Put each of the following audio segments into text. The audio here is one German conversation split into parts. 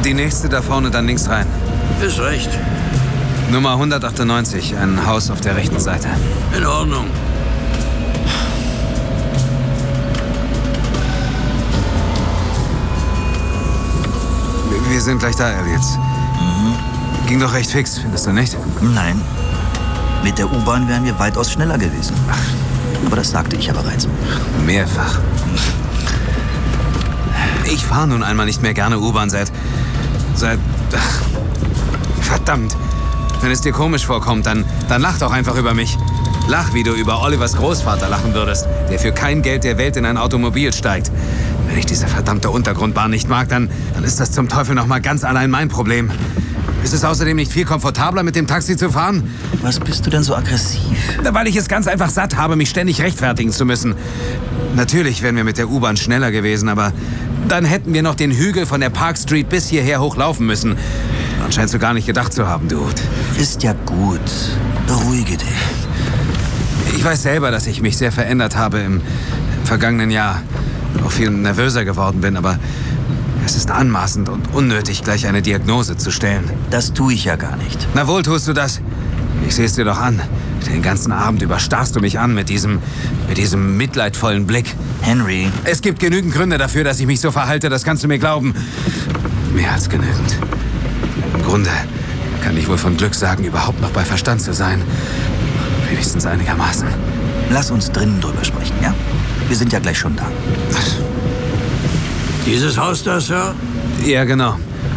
Die nächste da vorne, dann links rein. Ist recht. Nummer 198, ein Haus auf der rechten Seite. In Ordnung. Wir sind gleich da, Elliot. Ging doch recht fix, findest du nicht? Nein. Mit der U-Bahn wären wir weitaus schneller gewesen. Aber das sagte ich ja bereits. Mehrfach. Ich fahre nun einmal nicht mehr gerne U-Bahn seit... Verdammt. Wenn es dir komisch vorkommt, dann lach doch einfach über mich. Lach, wie du über Olivers Großvater lachen würdest, der für kein Geld der Welt in ein Automobil steigt. Wenn ich diese verdammte Untergrundbahn nicht mag, dann ist das zum Teufel noch mal ganz allein mein Problem. Ist es außerdem nicht viel komfortabler, mit dem Taxi zu fahren? Was bist du denn so aggressiv? Weil ich es ganz einfach satt habe, mich ständig rechtfertigen zu müssen. Natürlich wären wir mit der U-Bahn schneller gewesen, aber dann hätten wir noch den Hügel von der Park Street bis hierher hochlaufen müssen. Daran scheinst du gar nicht gedacht zu haben, Dude. Ist ja gut. Beruhige dich. Ich weiß selber, dass ich mich sehr verändert habe im vergangenen Jahr. Auch viel nervöser geworden bin, aber es ist anmaßend und unnötig, gleich eine Diagnose zu stellen. Das tue ich ja gar nicht. Na wohl tust du das. Ich sehe es dir doch an. Den ganzen Abend über starrst du mich an mit diesem mitleidvollen Blick. Henry. Es gibt genügend Gründe dafür, dass ich mich so verhalte, das kannst du mir glauben. Mehr als genügend. Im Grunde kann ich wohl von Glück sagen, überhaupt noch bei Verstand zu sein. Wenigstens einigermaßen. Lass uns drinnen drüber sprechen, ja? Wir sind ja gleich schon da. Dieses Haus da, Sir? Ja, genau.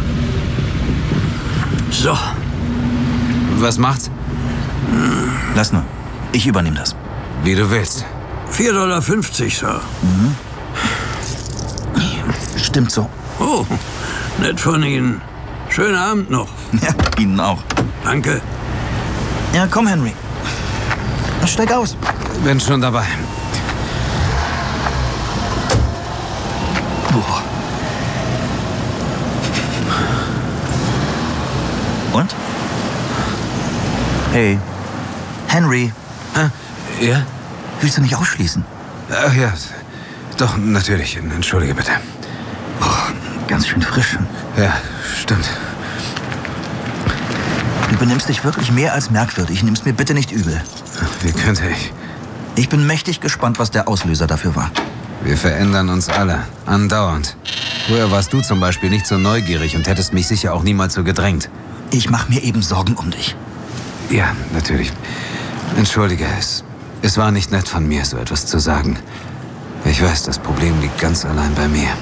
So. Was macht's? Lass nur. Ich übernehme das. Wie du willst. $4,50, Sir. Stimmt so. Oh, nett von Ihnen. Schönen Abend noch. Ja, Ihnen auch. Danke. Ja, komm, Henry. Steig aus. Bin schon dabei. Boah. Und? Hey, Henry. Ja? Willst du nicht ausschließen? Ach ja, doch, natürlich. Entschuldige bitte. Boah, ganz schön frisch. Ja, stimmt. Du benimmst dich wirklich mehr als merkwürdig. Nimm's mir bitte nicht übel. Wie könnte ich? Ich bin mächtig gespannt, was der Auslöser dafür war. Wir verändern uns alle. Andauernd. Früher warst du zum Beispiel nicht so neugierig und hättest mich sicher auch niemals so gedrängt. Ich mache mir eben Sorgen um dich. Ja, natürlich. Entschuldige, es war nicht nett von mir, so etwas zu sagen. Ich weiß, das Problem liegt ganz allein bei mir.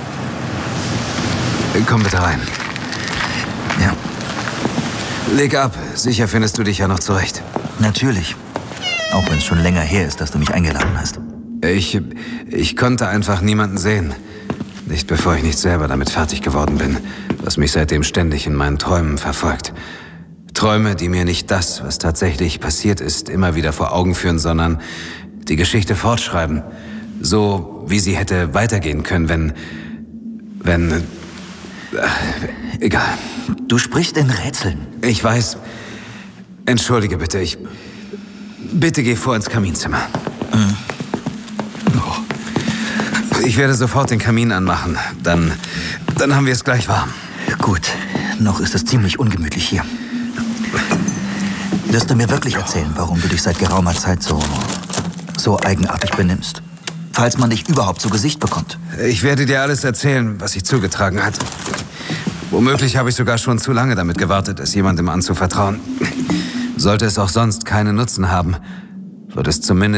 Komm bitte rein. Ja, Leg ab. Sicher findest du dich ja noch zurecht. natürlich. Auch wenn es schon länger her ist, dass du mich eingeladen hast. Ich konnte einfach niemanden sehen. Nicht bevor ich nicht selber damit fertig geworden bin, was mich seitdem ständig in meinen Träumen verfolgt. Träume, die mir nicht das, was tatsächlich passiert ist, immer wieder vor Augen führen, sondern die Geschichte fortschreiben. So, wie sie hätte weitergehen können, wenn... egal. Du sprichst in Rätseln. Ich weiß. Entschuldige bitte, Bitte geh vor ins Kaminzimmer. Ich werde sofort den Kamin anmachen. Dann haben wir es gleich warm. Gut, noch ist es ziemlich ungemütlich hier. Wirst du mir wirklich erzählen, warum du dich seit geraumer Zeit so eigenartig benimmst? Falls man dich überhaupt zu Gesicht bekommt. Ich werde dir alles erzählen, was sich zugetragen hat. Womöglich habe ich sogar schon zu lange damit gewartet, es jemandem anzuvertrauen. Sollte es auch sonst keinen Nutzen haben, wird es zumindest